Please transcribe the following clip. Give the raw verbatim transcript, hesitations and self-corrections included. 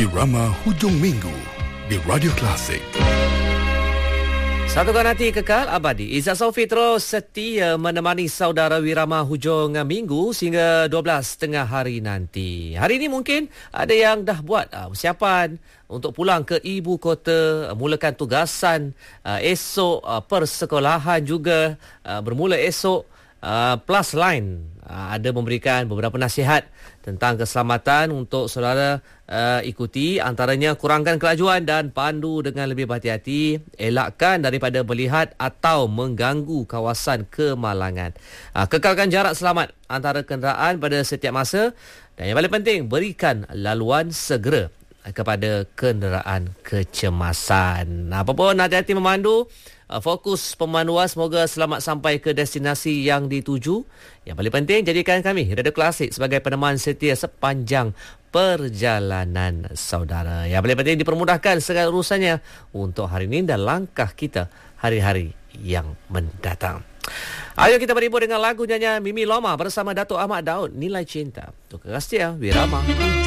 Wirama Hujung Minggu di Radio Klasik. Satukan hati kekal abadi. Izzat Sofi terus setia menemani saudara Wirama hujung minggu sehingga dua belas tengah hari nanti. Hari ini mungkin ada yang dah buat uh, persiapan untuk pulang ke ibu kota, uh, mulakan tugasan uh, esok, uh, persekolahan juga uh, bermula esok. Uh, Plus Line uh, ada memberikan beberapa nasihat tentang keselamatan untuk saudara uh, ikuti, antaranya kurangkan kelajuan dan pandu dengan lebih berhati-hati, elakkan daripada melihat atau mengganggu kawasan kemalangan, uh, kekalkan jarak selamat antara kenderaan pada setiap masa, dan yang paling penting berikan laluan segera kepada kenderaan kecemasan. Apapun, hati-hati memandu. Fokus pemanduan, semoga selamat sampai ke destinasi yang dituju. Yang paling penting, jadikan kami Radio Klasik sebagai peneman setia sepanjang perjalanan saudara. Yang paling penting, dipermudahkan segala urusannya untuk hari ini dan langkah kita hari-hari yang mendatang. Ayo kita berhibur dengan lagu nyanyian Mimi Loma bersama Datuk Ahmad Daud, Nilai Cinta. Untuk kekasih Wirama.